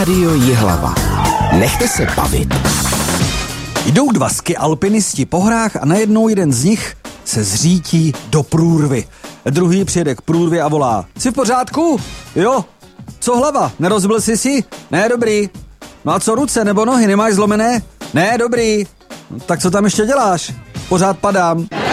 Rádio Jihlava. Nechte se bavit. Jdou dva ski-alpinisti po horách a najednou jeden z nich se zřítí do průrvy. Druhý přijede k průrvě a volá: Jsi v pořádku? Jo. Co hlava? Nerozbil jsi si? Ne, dobrý. No a co ruce nebo nohy? Nemáš zlomené? Ne, dobrý. No, tak co tam ještě děláš? Pořád padám.